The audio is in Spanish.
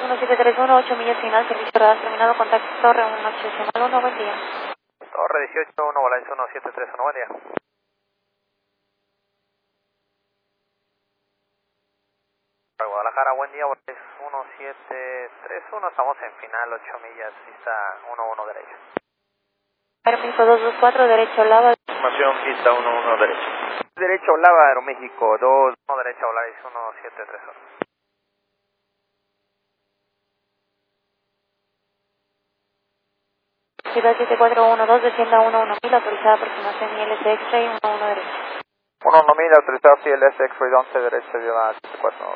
1731, 8 millas final, servicio radar terminado, contacto Torre 18 buen día. Torre 18, 1, Valencia 1731, buen día. Guadalajara, buen día, Valencia 1731, estamos en final, 8 millas, pista 11 derecho. Aeroméxico 224, derecho Lava. Información, pista 11 derecho. Derecho Lava, Aeroméxico 2, 1 derecho, Valencia 1731. Ciudad 7412, descienda 11000, autorizada aproximación ILS X-Ray 11 derecho. 11000, autorizado ILS X-Ray 11 derecho, lleva 74.